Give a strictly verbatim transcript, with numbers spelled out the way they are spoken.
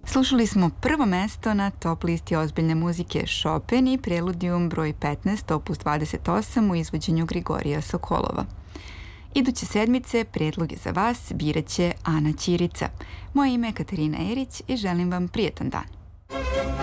Slušali smo prvo mesto na top listi ozbiljne muzike Chopin i Preludijum broj petnaest, opus dvadeset osam u izvođenju Grigorija Sokolova. Iduće sedmice predloge za vas birat će Ana Ćirica. Moje ime je Katarina Erić i želim vam prijetan dan.